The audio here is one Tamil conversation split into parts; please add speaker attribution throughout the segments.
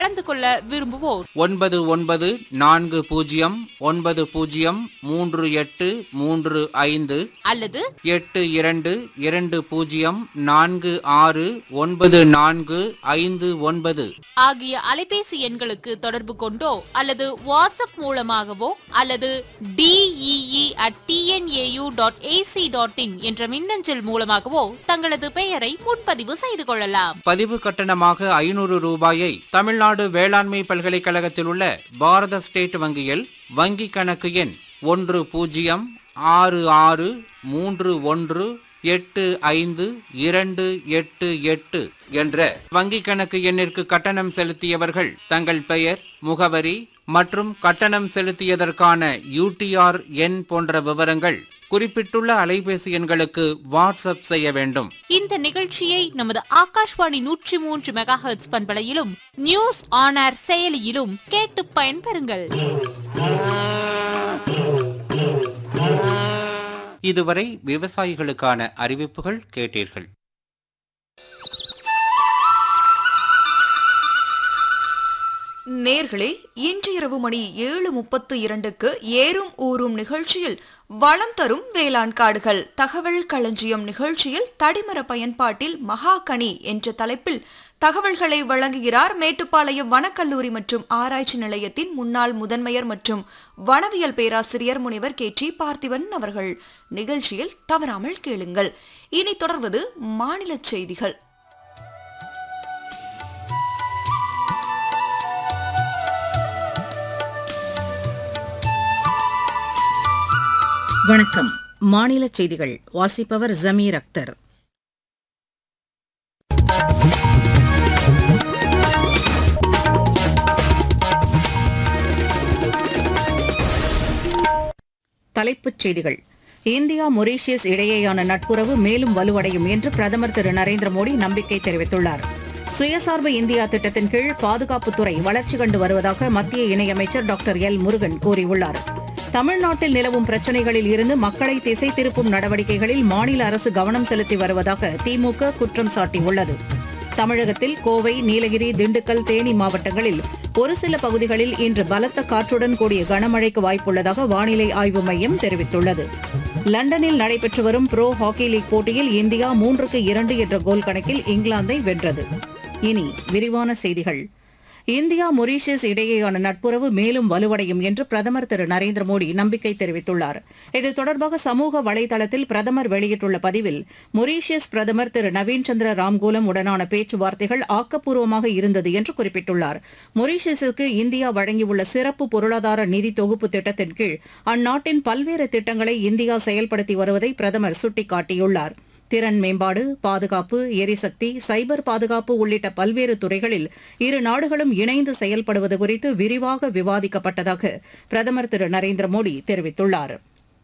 Speaker 1: கலந்து கொள்ள விரும்புவோர்
Speaker 2: 9990903835
Speaker 1: அல்லது
Speaker 2: 8220469459
Speaker 1: ஆகிய அலைபேசி எண்களுக்கு தொடர்பு கொண்டோ அல்லது வாட்ஸ்அப் மூலமாகவோ அல்லது DEE@tnau.ac.in என்ற மின்னஞ்சல் மூலமாகவோ தங்களது பெயரை முன்பதிவு செய்து கொள்ளலாம்.
Speaker 2: பதிவு கட்டணமாக 500 ரூபாயை தமிழ்நாடு வேளாண்மை பல்கலைக்கழகத்தில் உள்ள பாரத ஸ்டேட் வங்கியில் வங்கி கணக்கு எண் 106631852888 என்ற வங்கி கணக்கு எண்ணிற்கு கட்டணம் செலுத்தியவர்கள் தங்கள் பெயர், முகவரி மற்றும் கட்டணம் செலுத்தியதற்கான UTR எண் போன்ற விவரங்கள் குறிப்பிட்டுள்ள அலைபேசி எண்களுக்கு வாட்ஸ்அப் செய்ய வேண்டும்.
Speaker 1: இந்த நிகழ்ச்சியை நமது Akashvani 103 megahertz பண்பலையிலும் news on air செயலியிலும் கேட்டு பயன்பெறுங்கள்.
Speaker 2: இதுவரை விவசாயிகளுக்கான அறிவிப்புகள் கேட்டீர்கள்.
Speaker 3: நேர்களே, இன்று இரவு மணி 7:32க்கு ஏறும் ஊரும் நிகழ்ச்சியில் வளம் தரும் வேளாண் காடுகள் தகவல் களஞ்சியம் நிகழ்ச்சியில் தடிமர பயன்பாட்டில் மகாகனி என்ற தலைப்பில் தகவல்களை வழங்குகிறார் மேட்டுப்பாளையம் வனக்கல்லூரி மற்றும் ஆராய்ச்சி நிலையத்தின் முன்னாள் முதன்மையர் மற்றும் வனவியல் பேராசிரியர் முனைவர் KT பார்த்திபன் அவர்கள். நிகழ்ச்சியில் தவறாமல் கேளுங்கள். இனி தொடர்வது மாநில செய்திகள்.
Speaker 4: வணக்கம். மாநில செய்திகள் வாசிப்பவர் ஜமீர் அக்தர். தலைப்புச் செய்திகள். இந்தியா மொரீஷியஸ் இடையேயான நட்புறவு மேலும் வலுவடையும் என்று பிரதமர் திரு நரேந்திர மோடி நம்பிக்கை தெரிவித்துள்ளார். சுயசார்பு இந்தியா திட்டத்தின் கீழ் பாதுகாப்புத்துறை வளர்ச்சி கண்டு வருவதாக மத்திய இணையமைச்சர் டாக்டர் எல் முருகன் கூறியுள்ளார். தமிழ்நாட்டில் நிலவும் பிரச்சினைகளில் இருந்து மக்களை திசை திருப்பும் நடவடிக்கைகளில் மாநில அரசு கவனம் செலுத்தி வருவதாக திமுக குற்றம் சாட்டியுள்ளது. தமிழகத்தில் கோவை, நீலகிரி, திண்டுக்கல், தேனி மாவட்டங்களில் ஒரு சில பகுதிகளில் இன்று பலத்த காற்றுடன் கூடிய கனமழைக்கு வாய்ப்புள்ளதாக வானிலை ஆய்வு மையம் தெரிவித்துள்ளது. லண்டனில் நடைபெற்று வரும் புரோ ஹாக்கி லீக் போட்டியில் இந்தியா 3-2 என்ற கோல் கணக்கில் இங்கிலாந்தை வென்றது. இனி விரிவான செய்திகள். இந்தியா மொரீஷியஸ் இடையேயான நட்புறவு மேலும் வலுவடையும் என்று பிரதமர் திரு நரேந்திர மோடி நம்பிக்கை தெரிவித்துள்ளார். இது தொடர்பாக சமூக வலைதளத்தில் பிரதமர் வெளியிட்டுள்ள பதிவில், மொரீஷியஸ் பிரதமர் திரு நவீன் சந்திர ராம்கோலம் உடனான பேச்சுவார்த்தைகள் ஆக்கப்பூர்வமாக இருந்தது என்று குறிப்பிட்டுள்ளார். மொரீஷியஸுக்கு இந்தியா வழங்கியுள்ள சிறப்பு பொருளாதார நிதி தொகுப்பு திட்டத்தின் கீழ் அந்நாட்டின் பல்வேறு திட்டங்களை இந்தியா செயல்படுத்தி வருவதை பிரதமர் சுட்டிக்காட்டியுள்ளார். திறன் மேம்பாடு, பாதுகாப்பு, எரிசக்தி, சைபர் பாதுகாப்பு உள்ளிட்ட பல்வேறு துறைகளில் இரு நாடுகளும் இணைந்து செயல்படுவது குறித்து விரிவாக விவாதிக்கப்பட்டதாக பிரதமர் திரு நரேந்திர மோடி தெரிவித்துள்ளார்.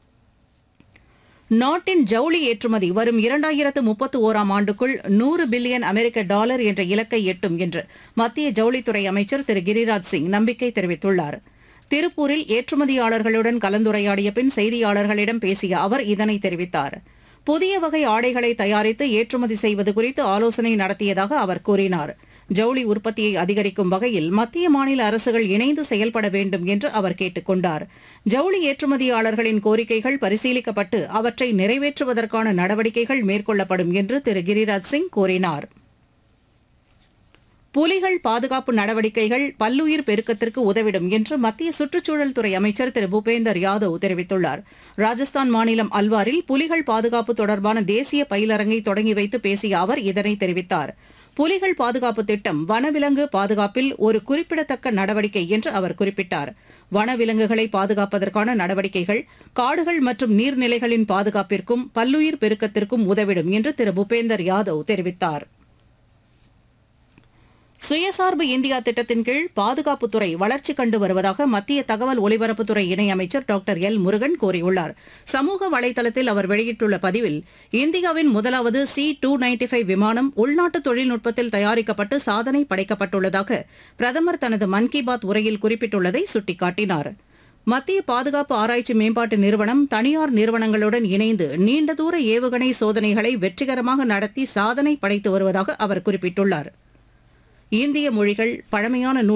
Speaker 4: நாட்டின் ஜவுளி ஏற்றுமதி வரும் 2031 ஆண்டுக்குள் $100 பில்லியன் என்ற இலக்கை எட்டும் என்று மத்திய ஜவுளித்துறை அமைச்சர் திரு கிரிராஜ் சிங் நம்பிக்கை தெரிவித்துள்ளார். திருப்பூரில் ஏற்றுமதியாளர்களுடன் கலந்துரையாடிய பின் செய்தியாளர்களிடம் பேசிய அவர் இதனை தெரிவித்தார். புதிய வகை ஆடைகளை தயாரித்து ஏற்றுமதி செய்வது குறித்து ஆலோசனை நடத்தியதாக அவர் கூறினார். ஜவுளி உற்பத்தியை அதிகரிக்கும் வகையில் மத்திய மாநில அரசுகள் இணைந்து செயல்பட வேண்டும் என்று அவர் கேட்டுக் கொண்டார். ஜவுளி ஏற்றுமதியாளர்களின் கோரிக்கைகள் பரிசீலிக்கப்பட்டு அவற்றை நிறைவேற்றுவதற்கான நடவடிக்கைகள் மேற்கொள்ளப்படும் என்று திரு கிரிராஜ் சிங் கூறினார். புலிகள் பாதுகாப்பு நடவடிக்கைகள் பல்லுயிர் பெருக்கத்திற்கு உதவிடும் என்று மத்திய சுற்றுச்சூழல் துறை அமைச்சர் திரு பூபேந்தர் யாதவ் தெரிவித்துள்ளார். ராஜஸ்தான் மாநிலம் அல்வாரில் புலிகள் பாதுகாப்பு தொடர்பான தேசிய பயிலரங்கை தொடங்கி வைத்து பேசிய அவர் இதனை தெரிவித்தார். புலிகள் பாதுகாப்பு திட்டம் வனவிலங்கு பாதுகாப்பில் ஒரு குறிப்பிடத்தக்க நடவடிக்கை என்று அவர் குறிப்பிட்டார். வனவிலங்குகளை பாதுகாப்பதற்கான நடவடிக்கைகள் காடுகள் மற்றும் நீர்நிலைகளின் பாதுகாப்பிற்கும் பல்லுயிர் பெருக்கத்திற்கும் உதவிடும் என்று திரு பூபேந்தர் யாதவ் தெரிவித்தார். சுயசார்பு இந்தியா திட்டத்தின் கீழ் பாதுகாப்புத்துறை வளர்ச்சி கண்டு வருவதாக மத்திய தகவல் ஒலிபரப்புத்துறை இணையமைச்சர் டாக்டர் எல் முருகன் கூறியுள்ளார். சமூக வலைதளத்தில் அவர் வெளியிட்டுள்ள பதிவில், இந்தியாவின் முதலாவது C-295 விமானம் உள்நாட்டு தொழில்நுட்பத்தில் தயாரிக்கப்பட்டு சாதனை படைக்கப்பட்டுள்ளதாக பிரதமர் தனது மன் கி பாத் உரையில் குறிப்பிட்டுள்ளதை சுட்டிக்காட்டினார். மத்திய பாதுகாப்பு ஆராய்ச்சி மேம்பாட்டு நிறுவனம் தனியார் நிறுவனங்களுடன் இணைந்து நீண்ட தூர ஏவுகணை சோதனைகளை வெற்றிகரமாக நடத்தி சாதனை படைத்து வருவதாக அவர் குறிப்பிட்டுள்ளார். இந்திய மொழிகள் பழமையான